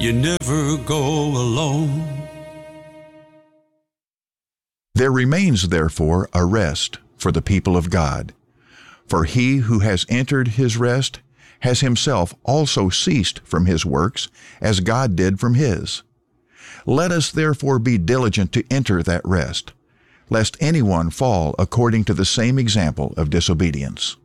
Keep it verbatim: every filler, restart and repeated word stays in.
you never go alone. There remains therefore a rest for the people of God. For he who has entered his rest has himself also ceased from his works, as God did from his. Let us therefore be diligent to enter that rest, lest anyone fall according to the same example of disobedience.